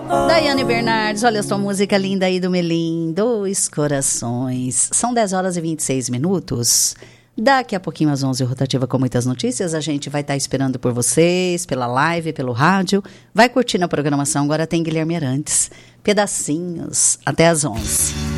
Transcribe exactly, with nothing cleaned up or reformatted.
Daiane Bernardes, olha essa música linda aí do Melim, Dois Corações. São dez horas e vinte e seis minutos. Daqui a pouquinho às onze, Rotativa com muitas notícias. A gente vai estar esperando por vocês, pela live, pelo rádio. Vai curtindo a programação, agora tem Guilherme Arantes. Pedacinhos, até às onze.